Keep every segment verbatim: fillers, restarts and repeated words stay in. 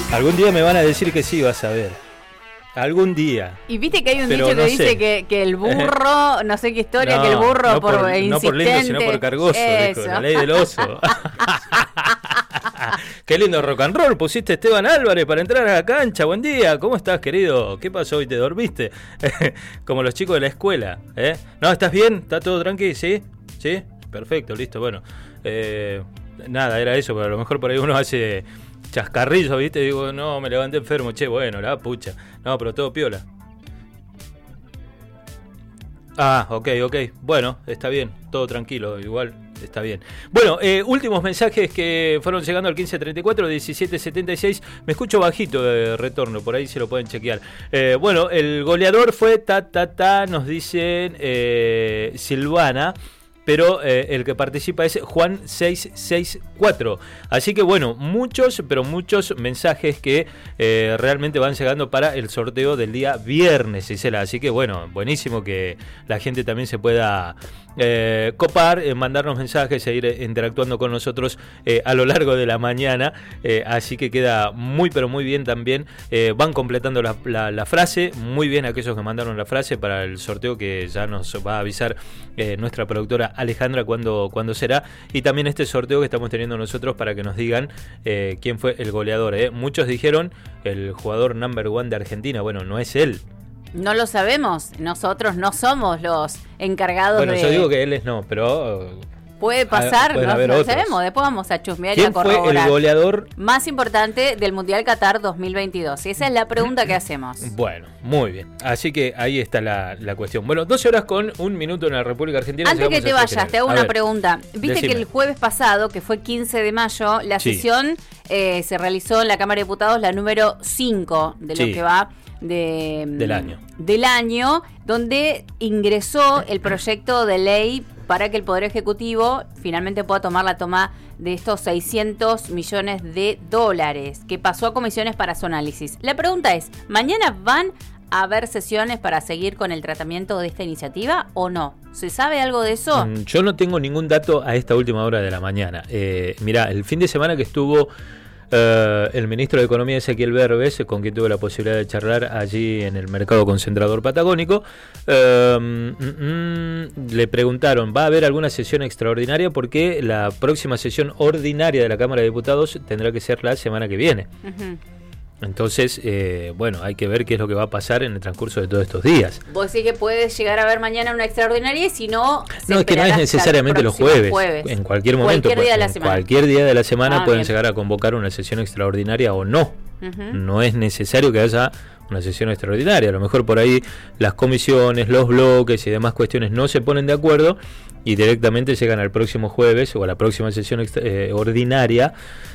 Algún día me van a decir que sí, vas a ver. Algún día. Y viste que hay un Pero dicho que no dice sé. que, que el burro, no sé qué historia, No, que el burro no por, por, insistente. no por lindo, sino por cargoso, dijo, la ley del oso. Qué lindo rock and roll pusiste, Esteban Álvarez, para entrar a la cancha. Buen día, ¿cómo estás, querido? ¿Qué pasó hoy? ¿Te dormiste? Como los chicos de la escuela, ¿eh? ¿No, estás bien? ¿Está todo tranqui? ¿Sí? ¿Sí? Perfecto, listo, bueno. Eh, nada, era eso, pero a lo mejor por ahí uno hace chascarrillos, ¿viste? Digo, no, me levanté enfermo, che, bueno, la pucha. No, pero todo piola. Ah, ok, ok. Bueno, está bien, todo tranquilo, igual está bien. Bueno, eh, últimos mensajes que fueron llegando al quince treinta y cuatro, diecisiete setenta y seis. Me escucho bajito de retorno, por ahí se lo pueden chequear. Eh, bueno, el goleador fue ta, ta, ta, nos dicen eh, Silvana. Pero eh, el que participa es Juan seiscientos sesenta y cuatro. Así que bueno, muchos, pero muchos mensajes que eh, realmente van llegando para el sorteo del día viernes, Isela. Así que bueno, buenísimo que la gente también se pueda eh, copar, eh, mandarnos mensajes, seguir interactuando con nosotros eh, a lo largo de la mañana. Eh, así que queda muy, pero muy bien también. Eh, van completando la, la, la frase. Muy bien aquellos que mandaron la frase para el sorteo que ya nos va a avisar eh, nuestra productora Alejandra cuando, cuando será, y también este sorteo que estamos teniendo nosotros para que nos digan eh, quién fue el goleador. ¿eh? Muchos dijeron el jugador number one de Argentina. Bueno, no es él. No lo sabemos, nosotros no somos los encargados bueno, de... Bueno, yo digo que él es no, pero... Puede pasar, no lo sabemos, después vamos a chusmear y a ¿Quién corroborar. fue el goleador más importante del Mundial Qatar dos mil veintidós? Esa es la pregunta que hacemos. Bueno, muy bien. Así que ahí está la, la cuestión. Bueno, doce horas con un minuto en la República Argentina. Antes que te vayas, te hago a una ver, pregunta. Viste decime. que el jueves pasado, que fue quince de mayo, la Sí. sesión eh, se realizó en la Cámara de Diputados, la número cinco de lo Sí. que va de, Del año. del año, donde ingresó el proyecto de ley para que el Poder Ejecutivo finalmente pueda tomar la toma de estos seiscientos millones de dólares, que pasó a comisiones para su análisis. La pregunta es, ¿mañana van a haber sesiones para seguir con el tratamiento de esta iniciativa o no? ¿Se sabe algo de eso? Mm, Yo no tengo ningún dato a esta última hora de la mañana. Eh, mirá, el fin de semana que estuvo Uh, el ministro de Economía Ezequiel Berbes, con quien tuve la posibilidad de charlar allí en el mercado concentrador patagónico, uh, mm, mm, le preguntaron, ¿va a haber alguna sesión extraordinaria? Porque la próxima sesión ordinaria de la Cámara de Diputados tendrá que ser la semana que viene. Uh-huh. Entonces, eh, bueno, hay que ver qué es lo que va a pasar en el transcurso de todos estos días. Vos decís que puedes llegar a ver mañana una extraordinaria y si no... No, es que no es necesariamente los jueves. jueves. En cualquier momento, cualquier día de la en semana. cualquier día de la semana ah, pueden bien. llegar a convocar una sesión extraordinaria o no. Uh-huh. No es necesario que haya una sesión extraordinaria. A lo mejor por ahí las comisiones, los bloques y demás cuestiones no se ponen de acuerdo y directamente llegan al próximo jueves o a la próxima sesión extra, eh, ordinaria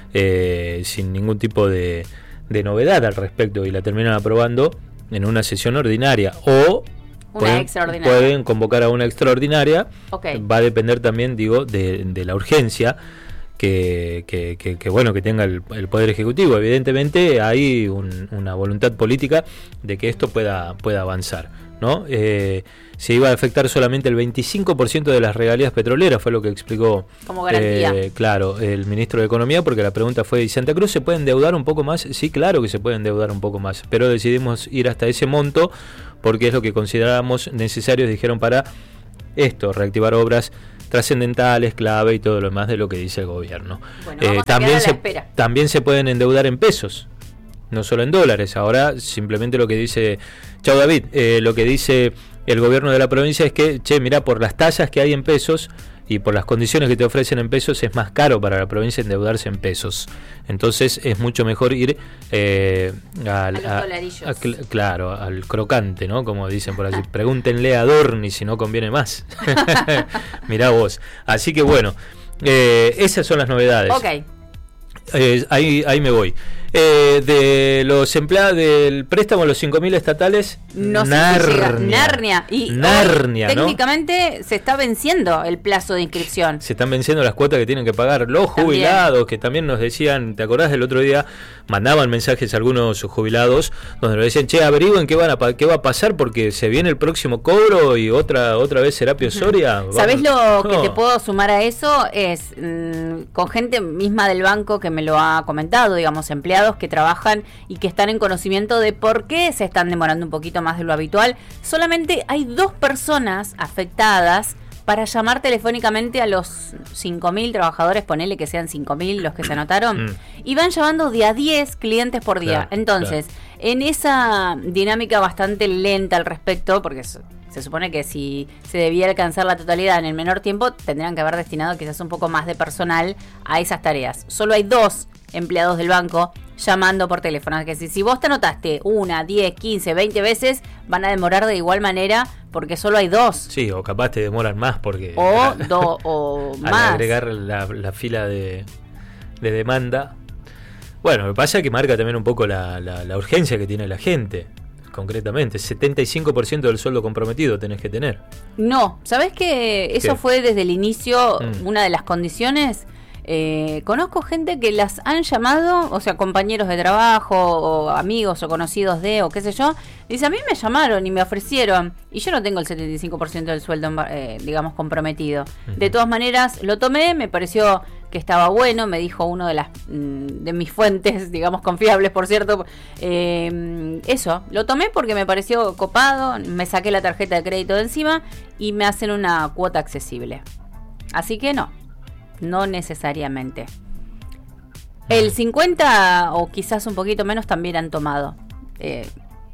eh, sin ningún tipo de... de novedad al respecto y la terminan aprobando en una sesión ordinaria o una pueden, extraordinaria. pueden convocar a una extraordinaria. Okay. Va a depender también, digo, de, de la urgencia que, que, que, que bueno que tenga el, el Poder Ejecutivo. Evidentemente hay un, una voluntad política de que esto pueda, pueda avanzar, ¿no? Eh, se iba a afectar solamente el veinticinco por ciento de las regalías petroleras, fue lo que explicó como garantía. Eh, claro, el ministro de Economía, porque la pregunta fue, ¿y Santa Cruz se puede endeudar un poco más? Sí, claro que se puede endeudar un poco más, pero decidimos ir hasta ese monto porque es lo que considerábamos necesario, dijeron, para esto, reactivar obras trascendentales, clave y todo lo demás de lo que dice el gobierno. Bueno, eh, también, se, también se pueden endeudar en pesos, no solo en dólares. Ahora simplemente lo que dice, chao David, eh, lo que dice el gobierno de la provincia es que, che, mirá, por las tasas que hay en pesos y por las condiciones que te ofrecen en pesos es más caro para la provincia endeudarse en pesos. Entonces es mucho mejor ir eh, al, a, a, a, cl- claro, al crocante, ¿no? Como dicen por allí. Pregúntenle a Dorni si no conviene más. Mirá vos. Así que bueno, eh, esas son las novedades. Ok. Eh, ahí, ahí me voy. Eh, de los empleados del préstamo, los cinco mil estatales, no Narnia. Si Narnia. Y Narnia, hoy, ¿no? Técnicamente se está venciendo el plazo de inscripción. Se están venciendo las cuotas que tienen que pagar los también. jubilados, que también nos decían, ¿te acordás del otro día? Mandaban mensajes a algunos jubilados donde nos decían, che, averigüen qué, van a, qué va a pasar porque se viene el próximo cobro y otra otra vez Serapio Soria. Uh-huh. ¿Sabés lo que no. te puedo sumar a eso? Es mmm, con gente misma del banco que me lo ha comentado, digamos, empleados empleados que trabajan y que están en conocimiento de por qué se están demorando un poquito más de lo habitual. Solamente hay dos personas afectadas para llamar telefónicamente a los cinco mil trabajadores, ponele que sean cinco mil los que se anotaron, mm. y van llamando de a diez clientes por día. Claro, Entonces, claro. en esa dinámica bastante lenta al respecto, porque se, se supone que si se debiera alcanzar la totalidad en el menor tiempo, tendrían que haber destinado quizás un poco más de personal a esas tareas. Solo hay dos empleados del banco llamando por teléfono, que si, si vos te anotaste una, diez, quince, veinte veces, van a demorar de igual manera porque solo hay dos. Sí, o capaz te demoran más porque o, al, do, o al más. agregar la, la fila de, de demanda. Bueno, lo que pasa es que marca también un poco la, la, la urgencia que tiene la gente. Concretamente, setenta y cinco por ciento del sueldo comprometido tenés que tener. No, ¿sabés que eso ¿Qué? fue desde el inicio Mm. una de las condiciones? Eh, conozco gente que las han llamado, o sea, compañeros de trabajo o amigos o conocidos de, o qué sé yo, dice, a mí me llamaron y me ofrecieron y yo no tengo el setenta y cinco por ciento del sueldo, eh, digamos, comprometido. Uh-huh. De todas maneras, lo tomé, me pareció que estaba bueno, me dijo uno de las de mis fuentes, digamos, confiables, por cierto, eh, eso, lo tomé porque me pareció copado, me saqué la tarjeta de crédito de encima y me hacen una cuota accesible. Así que no. No necesariamente. El cincuenta o quizás un poquito menos también han tomado. Eh.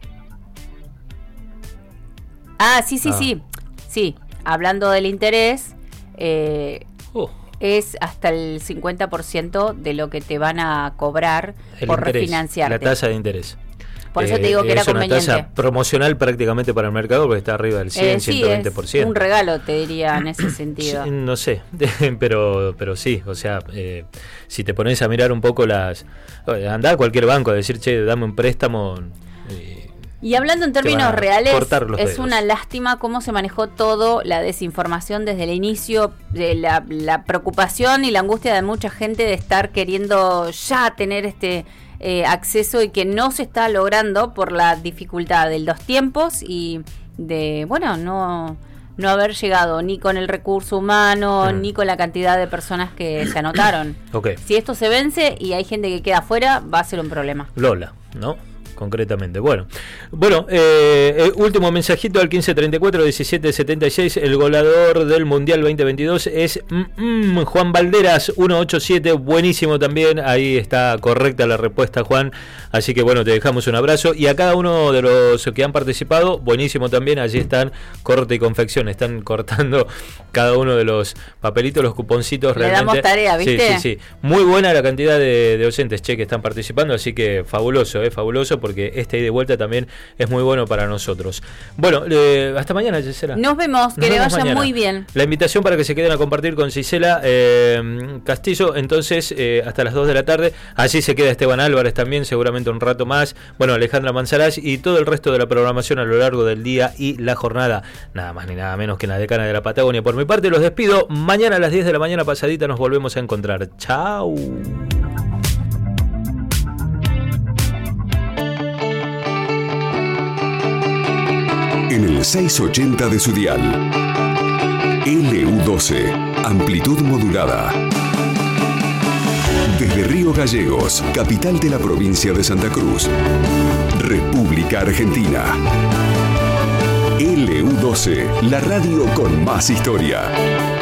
Ah, sí, sí, ah. sí. Sí, hablando del interés, eh, uh. es hasta el cincuenta por ciento de lo que te van a cobrar el por interés, refinanciarte. La tasa de interés. Por eso te digo que eh, era es una conveniente. Tasa promocional prácticamente para el mercado porque está arriba del cien, eh, sí, ciento veinte por ciento. Es un regalo, te diría, en ese sentido. Sí, no sé, pero pero sí, o sea, eh, si te pones a mirar un poco las... Andá a cualquier banco a decir, che, dame un préstamo... Eh, y hablando en términos reales, es dedos. Una lástima cómo se manejó todo, la desinformación desde el inicio, de la, la preocupación y la angustia de mucha gente de estar queriendo ya tener este... Eh, acceso y que no se está logrando por la dificultad de los tiempos y de, bueno, no, no haber llegado ni con el recurso humano mm. ni con la cantidad de personas que se anotaron. Okay. Si esto se vence y hay gente que queda afuera, va a ser un problema. Lola, ¿no? Concretamente. Bueno, bueno eh, eh, último mensajito al quince treinta y cuatro diecisiete setenta y seis. El goleador del Mundial veinte veintidós es mm, mm, Juan Valderas, ciento ochenta y siete. Buenísimo también. Ahí está correcta la respuesta, Juan. Así que bueno, te dejamos un abrazo. Y a cada uno de los que han participado, buenísimo también. Allí están corte y confección. Están cortando cada uno de los papelitos, los cuponcitos. Le realmente. damos tarea, ¿viste? Sí, sí, sí. Muy buena la cantidad de, de docentes, che, que están participando. Así que fabuloso, eh, fabuloso. Porque este ida y vuelta también es muy bueno para nosotros. Bueno, eh, hasta mañana, Gisela. Nos vemos, que Nos le vaya mañana. Muy bien. La invitación para que se queden a compartir con Gisela eh, Castillo, entonces eh, hasta las dos de la tarde. Allí se queda Esteban Álvarez también, seguramente un rato más. Bueno, Alejandra Manzarás y todo el resto de la programación a lo largo del día y la jornada. Nada más ni nada menos que en la Decana de la Patagonia. Por mi parte los despido. Mañana a las diez de la mañana pasadita nos volvemos a encontrar. Chao. En el seiscientos ochenta de su dial. L U doce, amplitud modulada. Desde Río Gallegos, capital de la provincia de Santa Cruz, República Argentina. L U doce, la radio con más historia.